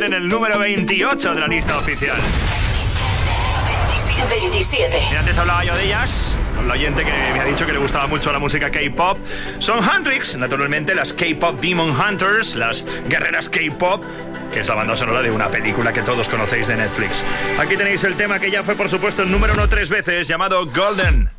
en el número 28 de la lista oficial. 27. Y antes hablaba yo de ellas, con la oyente que me ha dicho que le gustaba mucho la música K-pop. Son Huntrix, naturalmente, las K-pop Demon Hunters, las guerreras K-pop, que es la banda sonora de una película que todos conocéis de Netflix. Aquí tenéis el tema que ya fue, por supuesto, el número 1 3 veces, llamado Golden.